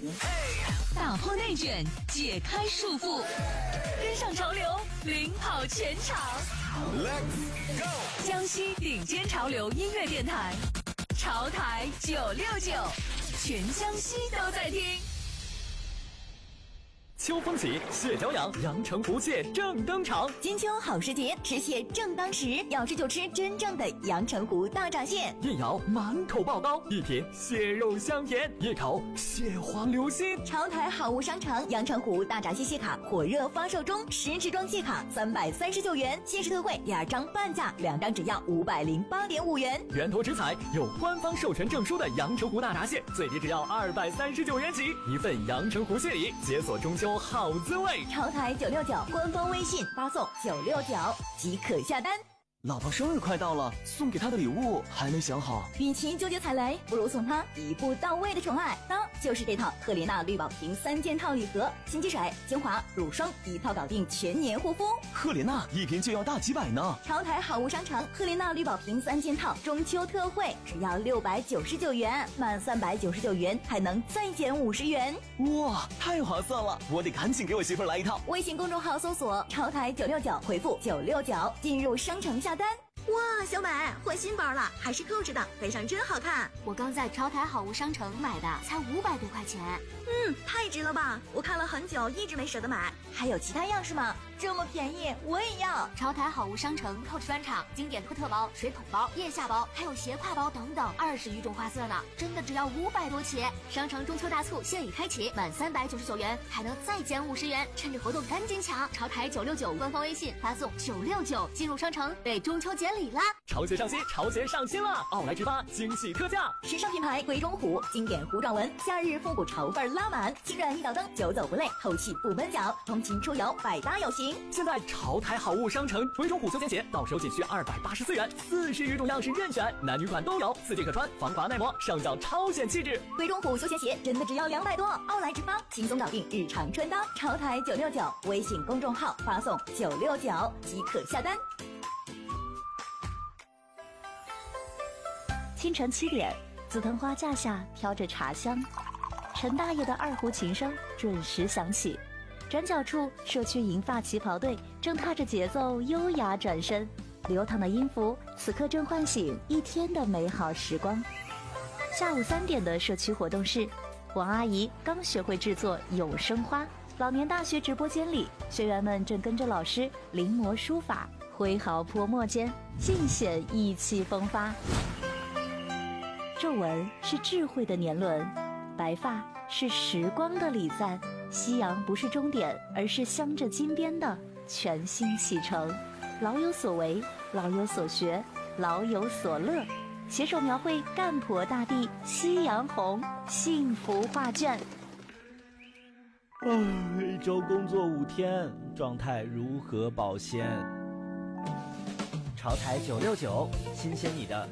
打破内卷，解开束缚，跟上潮流，领跑全场。Let's go！ 江西顶尖潮流音乐电台，潮台969，全江西都在听。 秋风起，蟹脚痒，阳澄湖蟹正登场。 金秋好时节，吃蟹正当时，要吃就吃真正的阳澄湖大闸蟹。 一咬满口爆膏，一品蟹肉香甜，一口蟹黄流心。 潮台好物商城阳澄湖大闸蟹蟹卡火热发售中，10支装蟹卡339元，限时特惠，2张半价，2张只要508.5元。 源头直采有官方授权证书的阳澄湖大闸蟹，最低只要239元起，一份阳澄湖蟹礼，解锁中秋好滋味。 潮台969官方微信发送969即可下单。 老婆生日快到了，送给她的礼物还没想好。 与其纠结踩雷，不如送她一步到位的宠爱。那就是这套赫莲娜绿宝瓶3件套礼盒，新机水、精华、乳霜一套搞定全年护肤。 赫莲娜一瓶就要大几百呢。 潮台好物商城赫莲娜绿宝瓶3件套中秋特惠，只要699元，满399元还能再减50元。 哇，太划算了！我得赶紧给我媳妇来一套。 微信公众号搜索潮台969，回复969进入商城下单。哇，小美换新包了，还是扣着的，背上真好看。 我刚在潮台好物商城买的，才500多块钱。 太值了吧！我看了很久，一直没舍得买。还有其他样式吗？这么便宜，我也要。 潮台好物商城 Coach 专场经典托特包、水桶包、腋下包，还有斜挎包等等，20余种花色呢，真的只要500多起。商城中秋大促现已开启，满399元还能再减50元，趁着活动赶紧抢！潮台969官方微信发送969进入商城，为中秋节礼啦！ 潮鞋上新，潮鞋上新了！奥莱直发惊喜特价， 时尚品牌鬼冢虎经典糊状纹，夏日复古潮范拉满，轻软一道灯，久走不累，透气不闷脚，通勤出游百搭有型。 现在潮台好物商城鬼冢虎休闲鞋到手仅需284元，40余种样式任选，男女款都有，4件可穿，防滑耐磨，上脚超显气质。 鬼冢虎休闲鞋真的只要200多，奥莱直发轻松搞定日常穿搭。潮台969微信公众号发送969即可下单。 清晨7点，紫藤花架下飘着茶香，陈大爷的二胡琴声准时响起。转角处，社区银发旗袍队正踏着节奏优雅转身，流淌的音符此刻正唤醒一天的美好时光。下午3点的社区活动室，王阿姨刚学会制作永生花。老年大学直播间里，学员们正跟着老师临摹书法，挥毫泼墨间尽显意气风发。皱纹是智慧的年轮，白发是时光的礼赞，夕阳不是终点，而是镶着金边的全新启程。老有所为，老有所学，老有所乐，携手描绘干婆大地夕阳红幸福画卷。 一周工作5天，状态如何保鲜？潮台969，新鲜你的